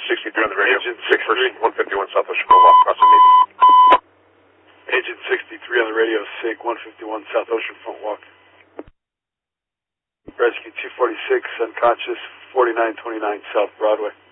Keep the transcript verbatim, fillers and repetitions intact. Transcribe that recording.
sixty-three on the radio. Agent six three, one fifty-one South Ocean Boulevard, crossing Navy. Agent sixty-three on the radio, S I G one fifty-one South Ocean Front Walk. Rescue two forty-six, unconscious, forty-nine twenty-nine South Broadway.